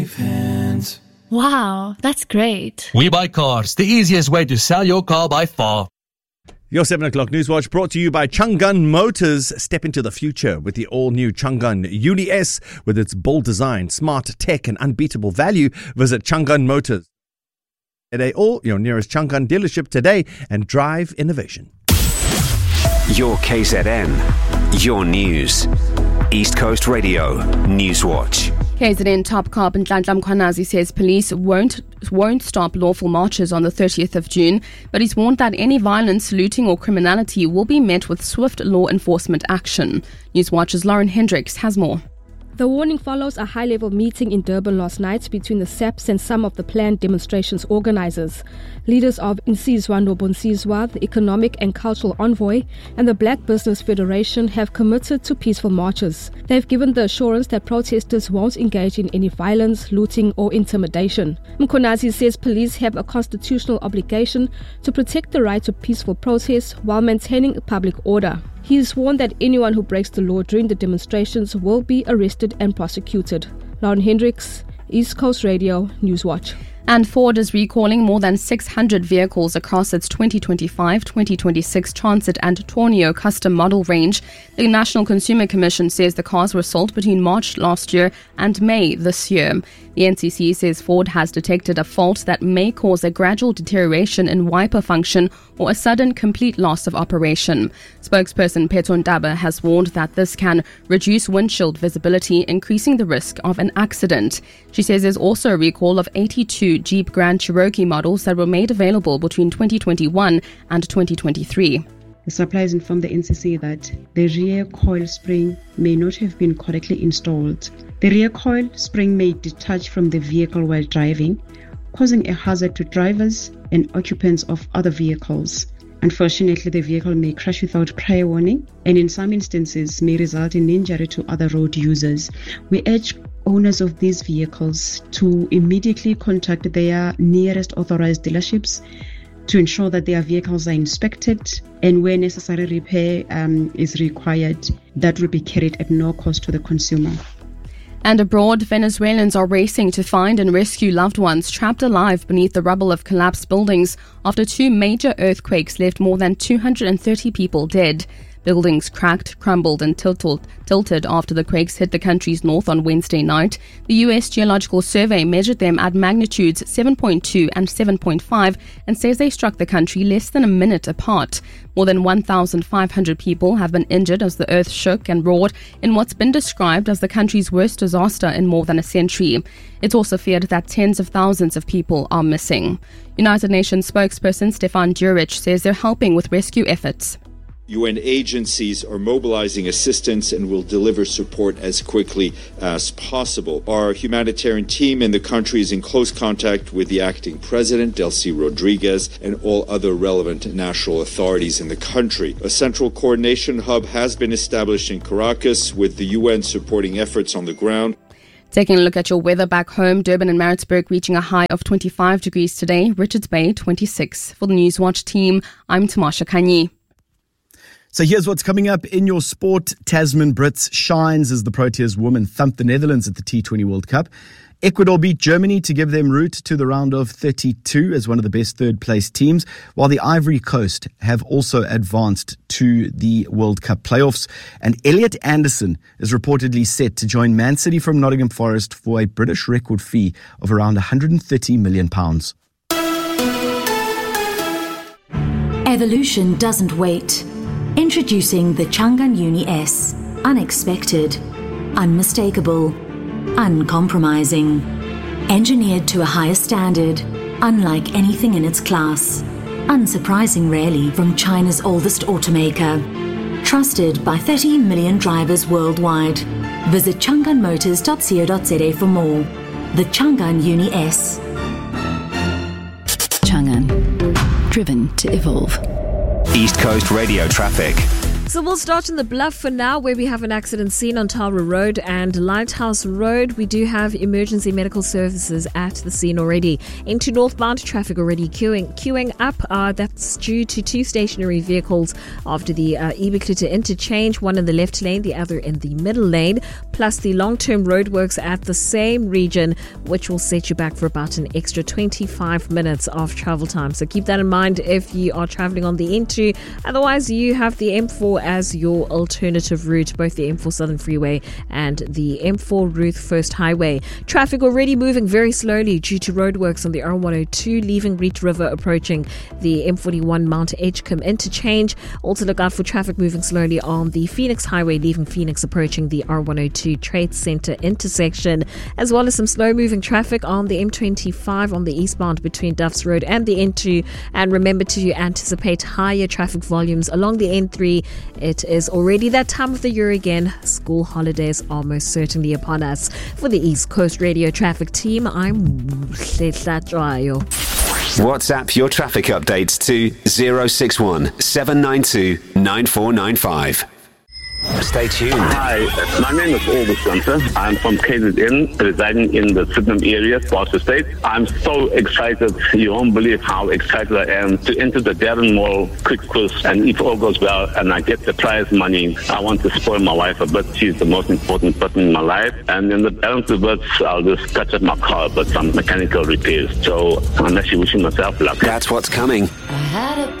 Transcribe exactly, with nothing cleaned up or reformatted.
Wow, that's great. We Buy Cars, the easiest way to sell your car by far. Your seven o'clock News Watch brought to you by Chang'an Motors. Step into the future with the all-new Chang'an Uni S. With its bold design, smart tech and unbeatable value, visit Chang'an Motors today or your nearest Chang'an dealership today and drive innovation. Your K Z N, your news. East Coast Radio News Watch. K Z N top cop Nhlanhla Mkhwanazi says police won't won't stop lawful marches on the thirtieth of June, but he's warned that any violence, looting or criminality will be met with swift law enforcement action. Newswatch's Lauren Hendricks has more. The warning follows a high-level meeting in Durban last night between the S A Ps and some of the planned demonstrations organisers. Leaders of Insizwa Nobonsizwa, the Economic and Cultural Envoy, and the Black Business Federation have committed to peaceful marches. They've given the assurance that protesters won't engage in any violence, looting or intimidation. Mkhwanazi says police have a constitutional obligation to protect the right to peaceful protest while maintaining public order. He has warned that anyone who breaks the law during the demonstrations will be arrested and prosecuted. Lauren Hendricks, East Coast Radio, Newswatch. And Ford is recalling more than six hundred vehicles across its twenty twenty-five, twenty twenty-six Transit and Tourneo custom model range. The National Consumer Commission says the cars were sold between March last year and May this year. The N C C says Ford has detected a fault that may cause a gradual deterioration in wiper function or a sudden complete loss of operation. Spokesperson Petron Daba has warned that this can reduce windshield visibility, increasing the risk of an accident. She says there's also a recall of eighty-two Jeep Grand Cherokee models that were made available between twenty twenty-one and twenty twenty-three. The suppliers informed the N C C that the rear coil spring may not have been correctly installed. The rear coil spring may detach from the vehicle while driving, causing a hazard to drivers and occupants of other vehicles. Unfortunately, the vehicle may crash without prior warning and in some instances may result in injury to other road users. We urge owners of these vehicles to immediately contact their nearest authorized dealerships to ensure that their vehicles are inspected, and where necessary repair um, is required, that will be carried at no cost to the consumer. And abroad, Venezuelans are racing to find and rescue loved ones trapped alive beneath the rubble of collapsed buildings after two major earthquakes left more than two hundred thirty people dead. Buildings cracked, crumbled and tilted, tilted after the quakes hit the country's north on Wednesday night. The U S Geological Survey measured them at magnitudes seven point two and seven point five and says they struck the country less than a minute apart. More than one thousand five hundred people have been injured as the earth shook and roared in what's been described as the country's worst disaster in more than a century. It's also feared that tens of thousands of people are missing. United Nations spokesperson Stefan Djuric says they're helping with rescue efforts. U N agencies are mobilizing assistance and will deliver support as quickly as possible. Our humanitarian team in the country is in close contact with the acting president, Delcy Rodriguez, and all other relevant national authorities in the country. A central coordination hub has been established in Caracas with the U N supporting efforts on the ground. Taking a look at your weather back home, Durban and Maritzburg reaching a high of twenty-five degrees today, Richards Bay twenty-six. For the Newswatch team, I'm Tamasha Kanyi. So here's what's coming up in your sport. Tasman Brits shines as the Proteas women thump the Netherlands at the T twenty World Cup. Ecuador beat Germany to give them route to the round of thirty-two as one of the best third-place teams, while the Ivory Coast have also advanced to the World Cup playoffs. And Elliot Anderson is reportedly set to join Man City from Nottingham Forest for a British record fee of around one hundred thirty million pounds. Evolution doesn't wait. Introducing the Chang'an Uni S. Unexpected, unmistakable, uncompromising. Engineered to a higher standard, unlike anything in its class. Unsurprising really from China's oldest automaker. Trusted by thirty million drivers worldwide. Visit chang'an motors dot co dot za for more. The Chang'an Uni S. Chang'an. Driven to evolve. East Coast Radio traffic. So we'll start in the Bluff for now, where we have an accident scene on Tara Road and Lighthouse Road. We do have emergency medical services at the scene already. Into northbound traffic already queuing, queuing up. Uh, that's due to two stationary vehicles after the uh, Ibicluta interchange, one in the left lane, the other in the middle lane, plus the long-term roadworks at the same region, which will set you back for about an extra twenty-five minutes of travel time. So keep that in mind if you are traveling on the N two. Otherwise, you have the M four as your alternative route, both the M four Southern Freeway and the M four Ruth First Highway. Traffic already moving very slowly due to roadworks on the R one oh two, leaving Reach River, approaching the M forty-one Mount Edgecombe interchange. Also look out for traffic moving slowly on the Phoenix Highway, leaving Phoenix, approaching the R one oh two Trade Center intersection, as well as some slow moving traffic on the M twenty-five on the eastbound between Duffs Road and the N two. And remember to anticipate higher traffic volumes along the N three. It is already that time of the year again. School holidays are most certainly upon us. For the East Coast Radio Traffic Team, I'm Hletla Trayo. WhatsApp your traffic updates to zero six one seven nine two nine four nine five. Stay tuned. Hi, my name is August Gunther. I'm from K Z N, residing in the Sydenham area, Sparta State. I'm so excited. You won't believe how excited I am to enter the Darren Mall quick quiz. And if all goes well and I get the prize money, I want to spoil my wife a bit. She's the most important person in my life. And in the balance of bits, I'll just touch up my car, but some mechanical repairs. So I'm actually wishing myself luck. That's what's coming.